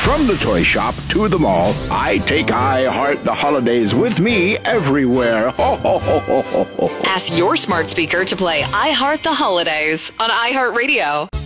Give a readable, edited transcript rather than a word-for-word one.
From the toy shop to the mall, I take I Heart the Holidays with me everywhere. Ho, ho, ho, ho, ho, ho. Ask your smart speaker to play I Heart the Holidays on iHeartRadio.